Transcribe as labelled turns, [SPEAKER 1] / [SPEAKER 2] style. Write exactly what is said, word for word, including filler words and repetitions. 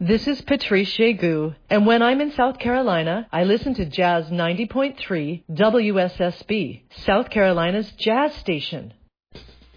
[SPEAKER 1] This is Patrice Jegu, and when I'm in South Carolina, I listen to Jazz ninety point three W S S B, South Carolina's jazz station.